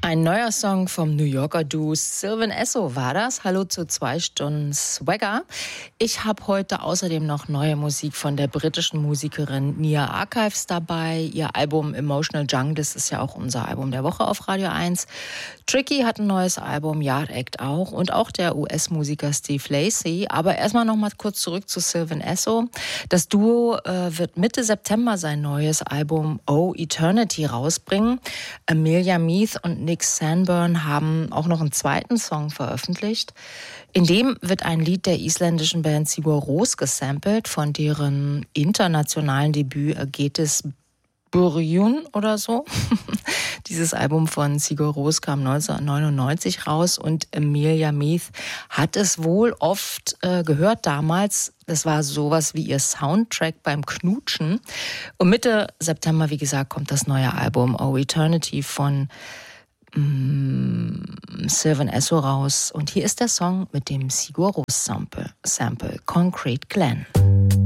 Ein neuer Song vom New Yorker Duo Sylvan Esso war das. Hallo zu 2 Stunden Swagger. Ich habe heute außerdem noch neue Musik von der britischen Musikerin Nia Archives dabei. Ihr Album Emotional Junk, das ist ja auch unser Album der Woche auf Radio 1. Tricky hat ein neues Album, Yard Act auch. Und auch der US-Musiker Steve Lacy. Aber erstmal noch mal kurz zurück zu Sylvan Esso. Das Duo wird Mitte September sein neues Album Oh Eternity rausbringen. Amelia Meath und Nick Sanborn haben auch noch einen zweiten Song veröffentlicht. In dem wird ein Lied der isländischen Band Sigur Rós gesampelt, von deren internationalen Debüt geht es Byrjun oder so. Dieses Album von Sigur Rós kam 1999 raus und Amelia Meath hat es wohl oft gehört damals. Das war sowas wie ihr Soundtrack beim Knutschen. Und Mitte September, wie gesagt, kommt das neue Album Oh Eternity von Sylvan Esso raus. Und hier ist der Song mit dem Sigur Rós Sample, Concrete Glen.